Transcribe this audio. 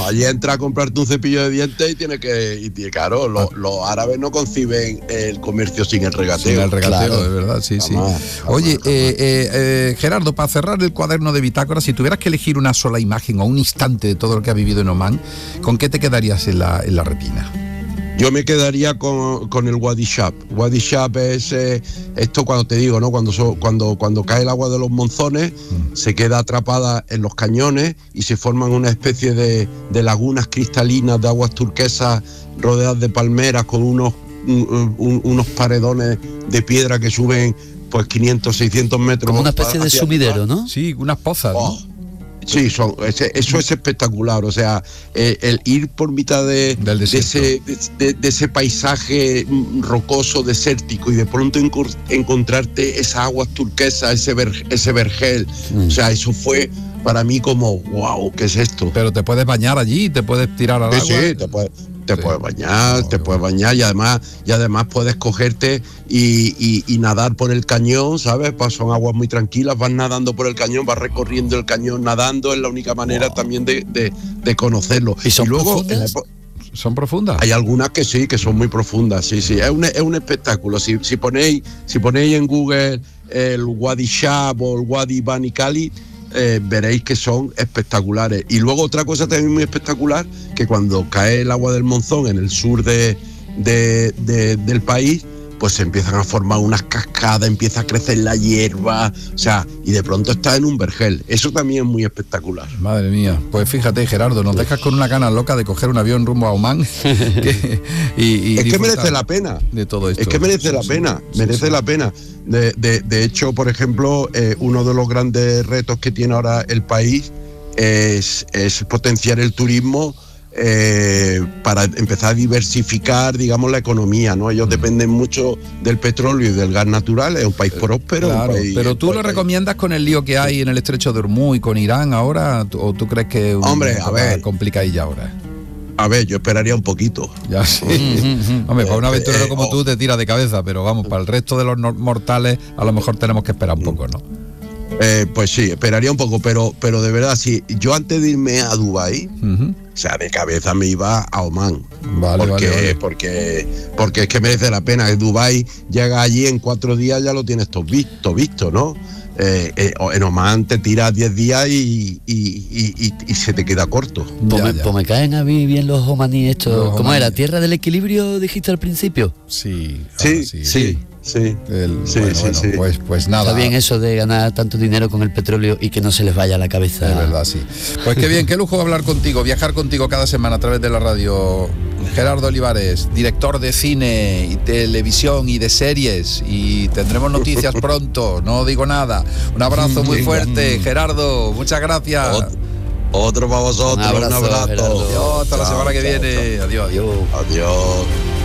allí entra a comprarte un cepillo de dientes y claro, los árabes no conciben el comercio sin el regateo. Sin el regateo, claro. de verdad, sí. Oye, Gerardo, para cerrar el cuaderno de bitácora, si tuvieras que elegir una sola imagen o un instante de todo lo que has vivido en Omán, ¿con qué te quedarías en la retina? Yo me quedaría con el Wadi Shab. Wadi Shab es esto cuando te digo, ¿no? Cuando cae el agua de los monzones, se queda atrapada en los cañones y se forman una especie de lagunas cristalinas de aguas turquesas rodeadas de palmeras con unos paredones de piedra que suben pues 500, 600 metros. Como una especie de sumidero, ¿no? Sí, unas pozas, ¿no? Sí, eso es espectacular, o sea, el ir por mitad de ese paisaje rocoso, desértico, y de pronto encontrarte esas aguas turquesas, ese vergel, o sea, eso fue para mí como, wow, ¿qué es esto? Pero te puedes bañar allí, te puedes tirar al agua. Sí, te puedes bañar, y además puedes cogerte y nadar por el cañón, ¿sabes? Son aguas muy tranquilas, vas nadando por el cañón, vas recorriendo el cañón nadando, es la única manera también de conocerlo. ¿Y luego ¿Son profundas? Hay algunas que sí, que son muy profundas, sí, es un espectáculo. Si ponéis en Google el Wadi Shab o el Wadi Bani Khalid, veréis que son espectaculares. Y luego otra cosa también muy espectacular, que cuando cae el agua del monzón en el sur del país, pues se empiezan a formar unas cascadas, empieza a crecer la hierba, o sea, y de pronto estás en un vergel. Eso también es muy espectacular. Madre mía, pues fíjate, Gerardo, nos dejas con una gana loca de coger un avión rumbo a Omán. Es que merece la pena. De todo esto. Es que merece la pena, merece la pena. De hecho, por ejemplo, uno de los grandes retos que tiene ahora el país es potenciar el turismo, para empezar a diversificar, digamos, la economía, ¿no? Ellos dependen mucho del petróleo y del gas natural, es un país próspero. Claro, pero tú lo recomiendas con el lío que hay en el estrecho de Hormuz y con Irán ahora, ¿o tú crees que complicadilla ahora? A ver, yo esperaría un poquito. Ya sí. Hombre, para un aventurero como tú te tira de cabeza, pero vamos, para el resto de los mortales a lo mejor tenemos que esperar un poco, ¿no? Pues sí, esperaría un poco, pero de verdad, si yo antes de irme a Dubái, o sea, de cabeza me iba a Omán. Porque es que merece la pena. En Dubái llega allí en 4 días, ya lo tienes todo visto, ¿no? En Omán te tiras 10 días y se te queda corto. Pues me caen a mí bien los omaníes estos. ¿Cómo era? ¿Tierra del equilibrio dijiste al principio? Sí. Pues nada. Está bien eso de ganar tanto dinero con el petróleo y que no se les vaya a la cabeza. De verdad, sí. Pues qué bien, qué lujo hablar contigo, viajar contigo cada semana a través de la radio. Gerardo Olivares, director de cine y televisión y de series, y tendremos noticias pronto, no digo nada. Un abrazo muy fuerte, Gerardo, muchas gracias. Otro para vosotros, un abrazo. Gerardo. Adiós, hasta la semana que viene. Adiós. Adiós.